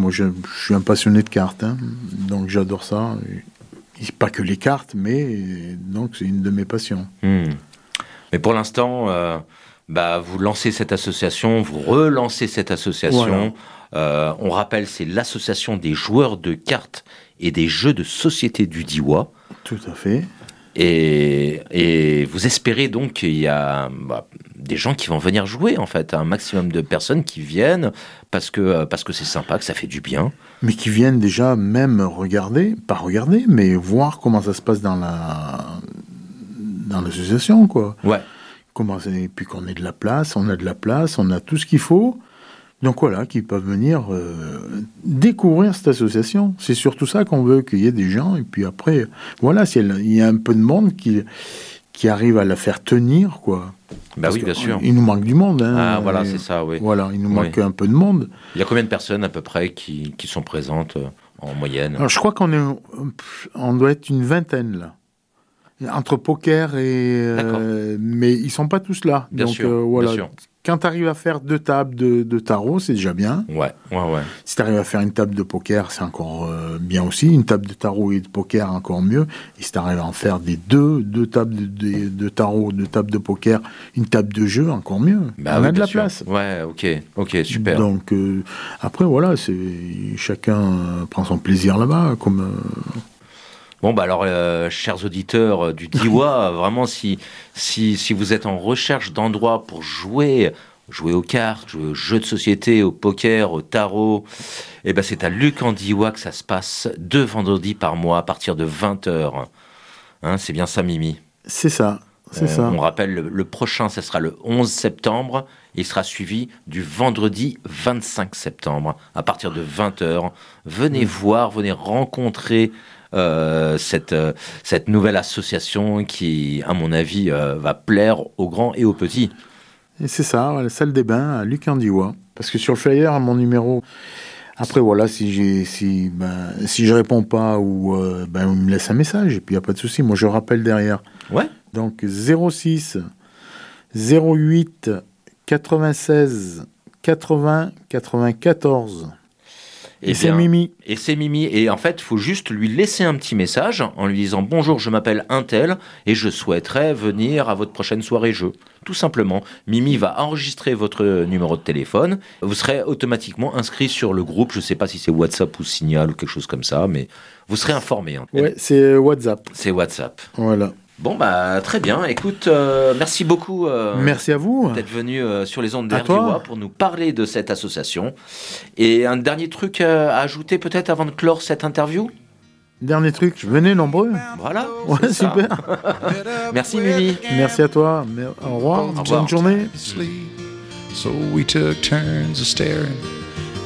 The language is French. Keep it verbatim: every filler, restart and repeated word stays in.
moi je, je suis un passionné de cartes, hein, donc j'adore ça. Et pas que les cartes, mais donc c'est une de mes passions. Mmh. Mais pour l'instant, euh, bah, vous lancez cette association, vous relancez cette association. Voilà. Euh, on rappelle, c'est l'association des joueurs de cartes et des jeux de société du Diois. Tout à fait. Et, et vous espérez donc qu'il y a bah, des gens qui vont venir jouer, en fait, un maximum de personnes qui viennent parce que, parce que c'est sympa, que ça fait du bien. Mais qui viennent déjà même regarder, pas regarder, mais voir comment ça se passe dans la dans l'association, quoi. Ouais. Comment et puis qu'on ait de la place, on a de la place, on a tout ce qu'il faut. Donc voilà, qui peuvent venir euh, découvrir cette association. C'est surtout ça qu'on veut, qu'il y ait des gens. Et puis après, voilà, s'il y a un peu de monde qui, qui arrive à la faire tenir, quoi. Bah oui, bien sûr. Il nous manque du monde. Hein, ah voilà, c'est ça, oui. Voilà, il nous manque oui. un peu de monde. Il y a combien de personnes à peu près qui, qui sont présentes euh, en moyenne? Alors je crois qu'on est, on doit être une vingtaine là. Entre poker et... Euh, mais ils ne sont pas tous là. Bien donc, sûr, euh, voilà. bien sûr. Quand tu arrives à faire deux tables de, de tarot, c'est déjà bien. Ouais, ouais, ouais. Si tu arrives à faire une table de poker, c'est encore euh, bien aussi. Une table de tarot et de poker, encore mieux. Et si tu arrives à en faire des deux, deux tables de, de, de tarot, deux tables de poker, une table de jeu, encore mieux. Bah On oui, a de la sûr. place. Ouais, ok, ok, super. Donc, euh, après, voilà, c'est, chacun euh, prend son plaisir là-bas, comme... Euh, Bon, bah alors, euh, chers auditeurs euh, du Diois, vraiment, si, si, si vous êtes en recherche d'endroits pour jouer, jouer aux cartes, jouer aux jeux de société, au poker, au tarot, eh ben, c'est à Luc-en-Diois que ça se passe deux vendredis par mois à partir de vingt heures. Hein, c'est bien ça, Mimi? C'est ça, c'est on, ça. On rappelle, le, le prochain, ça sera le onze septembre. Il sera suivi du vendredi vingt-cinq septembre à partir de vingt heures. Venez mmh. voir, venez rencontrer... Euh, cette, euh, cette nouvelle association qui, à mon avis, euh, va plaire aux grands et aux petits. Et c'est ça, la salle des bains à Luc-en-Diois. Parce que sur le flyer, mon numéro... Après, voilà, si, j'ai, si, ben, si je réponds pas, ou euh, ben, on me laisse un message, et puis il n'y a pas de souci. Moi, je rappelle derrière. Ouais. Donc, zéro six zéro huit quatre-vingt-seize quatre-vingts quatre-vingt-quatorze. Et, et c'est Mimi. Et c'est Mimi. Et en fait, il faut juste lui laisser un petit message en lui disant « Bonjour, je m'appelle Untel et je souhaiterais venir à votre prochaine soirée jeu. » Tout simplement. Mimi va enregistrer votre numéro de téléphone. Vous serez automatiquement inscrit sur le groupe. Je ne sais pas si c'est WhatsApp ou Signal ou quelque chose comme ça, mais vous serez informé. Hein. Oui, c'est WhatsApp. C'est WhatsApp. Voilà. Bon, bah, très bien. Écoute, euh, merci beaucoup. Euh, merci à vous. D'être venu euh, sur les ondes d'R Diois pour nous parler de cette association. Et un dernier truc euh, à ajouter peut-être avant de clore cette interview? Dernier truc, venez nombreux. Voilà. Ouais, super. Merci Mimi. Merci à toi. Au revoir. Au revoir. Bonne journée. So we took turns of staring